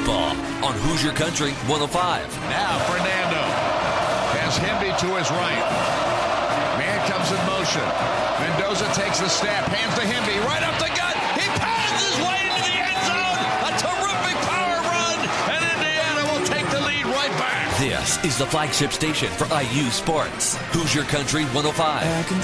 football on Hoosier Country 105. Now Fernando has Hemby to his right. Man comes in motion. Mendoza takes the snap, hands to Hemby, right up the gut. He passes his way into the end zone. A terrific power run, and Indiana will take the lead right back. This is the flagship station for IU Sports. Hoosier Country 105.